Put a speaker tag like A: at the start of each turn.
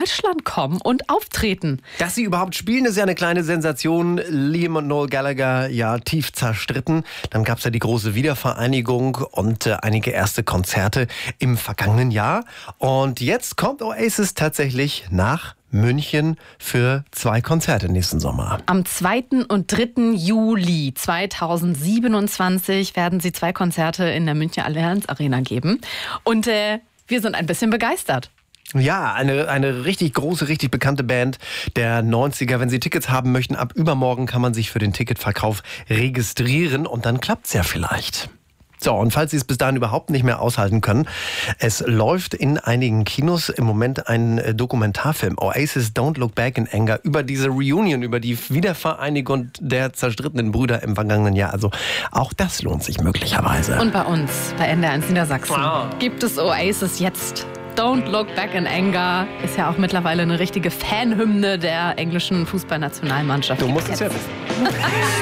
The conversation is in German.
A: Deutschland kommen und auftreten.
B: Dass sie überhaupt spielen, ist ja eine kleine Sensation. Liam und Noel Gallagher, ja, tief zerstritten. Dann gab es ja die große Wiedervereinigung und einige erste Konzerte im vergangenen Jahr. Und jetzt kommt Oasis tatsächlich nach München für 2 Konzerte nächsten Sommer.
A: Am 2. und 3. Juli 2027 werden sie 2 Konzerte in der Münchner Allianz Arena geben. Und wir sind ein bisschen begeistert.
B: Ja, eine richtig große, richtig bekannte Band der 90er. Wenn Sie Tickets haben möchten, ab übermorgen kann man sich für den Ticketverkauf registrieren und dann klappt's ja vielleicht. So, und falls Sie es bis dahin überhaupt nicht mehr aushalten können, es läuft in einigen Kinos im Moment ein Dokumentarfilm, Oasis Don't Look Back in Anger, über diese Reunion, über die Wiedervereinigung der zerstrittenen Brüder im vergangenen Jahr. Also auch das lohnt sich möglicherweise.
A: Und bei uns, bei NDR1 Niedersachsen, gibt es Oasis jetzt. Don't Look Back in Anger ist ja auch mittlerweile eine richtige Fanhymne der englischen Fußballnationalmannschaft.
B: Du musst es ja wissen.